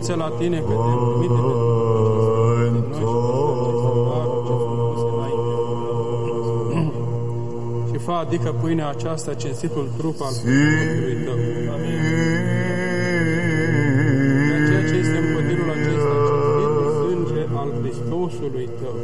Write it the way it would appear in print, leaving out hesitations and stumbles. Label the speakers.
Speaker 1: credință la tine că te promite de și fă adică pâinea aceasta cinstitul trup al Fiului Tău. Amin.